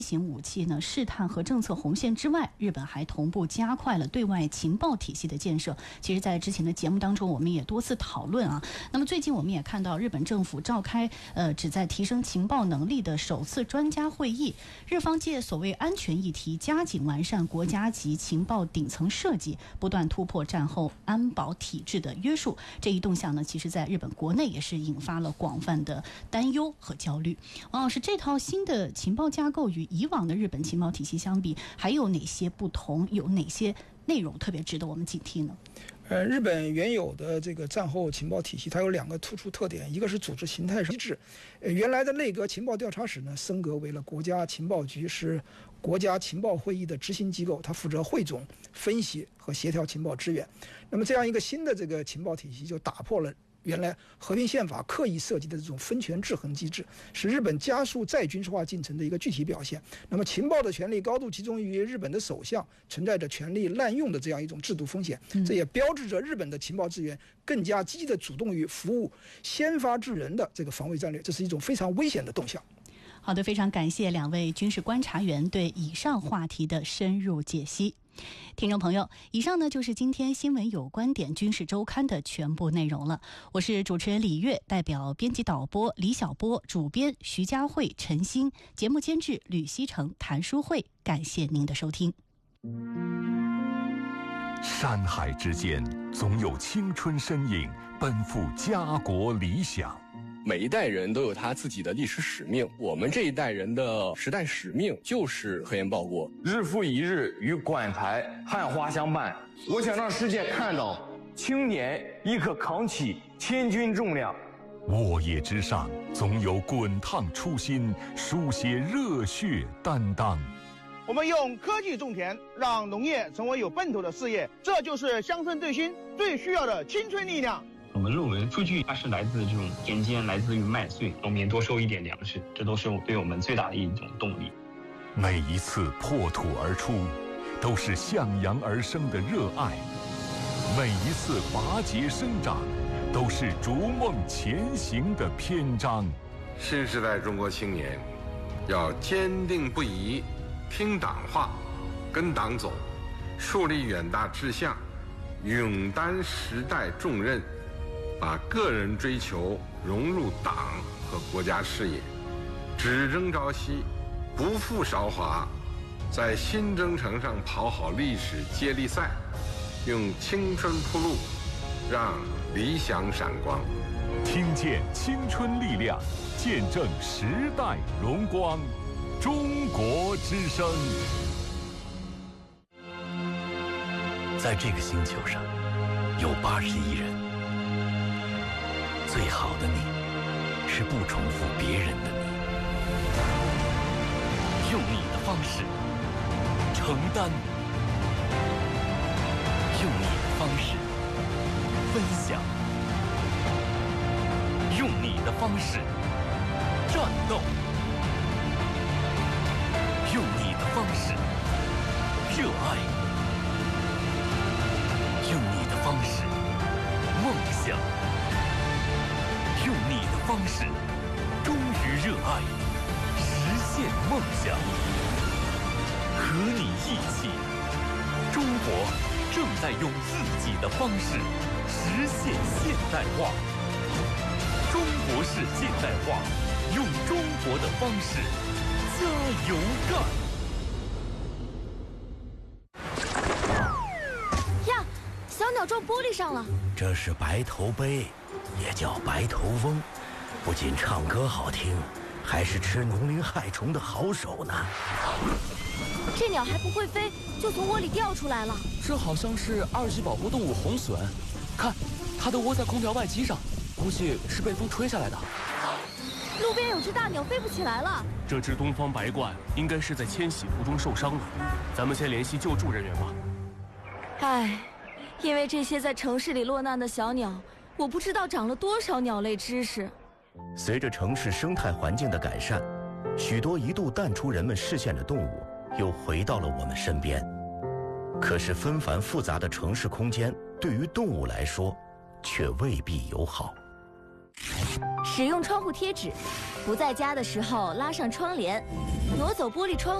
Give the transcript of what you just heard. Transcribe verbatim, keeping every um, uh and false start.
型武器呢试探和政策红线之外，日本还同步加快了对外情报体系的建设。其实在之前的节目当中我们也多次讨论啊。那么最近我们也看到日本政府召开呃旨在提升情报能力的首次专家会议，日方借所谓安全议题加紧完善国家级情报顶层设计，不断突破战后安保体制的约束。这一动向呢，其实在日本国内也是引发了广泛的担忧和焦虑。王老师，这套新的情报架构与以往的日本情报体系相比，还有哪些不同？有哪些内容特别值得我们警惕呢？ 呃，日本原有的这个战后情报体系，它有两个突出特点，一个是组织形态机制。呃，原来的内阁情报调查室呢，升格为了国家情报局，是国家情报会议的执行机构，它负责汇总、分析和协调情报资源。那么这样一个新的这个情报体系，就打破了原来和平宪法刻意设计的这种分权制衡机制，是日本加速再军事化进程的一个具体表现。那么情报的权力高度集中于日本的首相，存在着权力滥用的这样一种制度风险，这也标志着日本的情报资源更加积极的主动于服务先发制人的这个防卫战略，这是一种非常危险的动向。 好的，非常感谢两位军事观察员对以上话题的深入解析。听众朋友，以上呢就是今天新闻有观点军事周刊的全部内容了。我是主持人李月，代表编辑导播李小波，主编徐佳慧、陈欣，节目监制吕希成、谭淑慧，感谢您的收听。 山海之间总有青春身影奔赴家国理想， 每一代人都有他自己的历史使命，我们这一代人的时代使命就是科研报国， 日复一日与馆台汉花相伴。我想让世界看到青年亦可扛起千钧重量。 沃野之上总有滚烫初心，书写热血担当。 我们用科技种田，让农业成为有奔头的事业，这就是乡村振兴最需要的青春力量。 我们论文数据它是来自这种田间，来自于麦穗，农民多收一点粮食，这都是对我们最大的一种动力。 每一次破土而出，都是向阳而生的热爱；每一次拔节生长，都是逐梦前行的篇章。 新时代中国青年要坚定不移，听党话，跟党走，树立远大志向，勇担时代重任，把个人追求融入党和国家事业，只争朝夕，不负韶华，在新征程上跑好历史接力赛，用青春铺路，让理想闪光。 听见青春力量，见证时代荣光。中国之声。 在这个星球上，有八十亿人。最好的你，是不重复别人的你，用你的方式承担，用你的方式分享，用你的方式战斗，用你的方式热爱，用你的方式梦想。用你的方式忠于热爱，实现梦想。和你一起，中国正在用自己的方式实现现代化。中国式现代化，用中国的方式加油干！ 呀，小鸟撞玻璃上了。 这是白头鹎，也叫白头翁，不仅唱歌好听，还是吃农林害虫的好手呢。 这鸟还不会飞，就从窝里掉出来了。 这好像是二级保护动物红隼，看，它都窝在空调外机上，估计是被风吹下来的。 路边有只大鸟飞不起来了。 这只东方白鹳应该是在迁徙途中受伤了，咱们先联系救助人员吧。 唉，因为这些在城市里落难的小鸟，我不知道长了多少鸟类知识。 随着城市生态环境的改善，许多一度淡出人们视线的动物又回到了我们身边。可是纷繁复杂的城市空间对于动物来说却未必友好。 使用窗户贴纸， 不在家的时候拉上窗帘，挪走玻璃窗。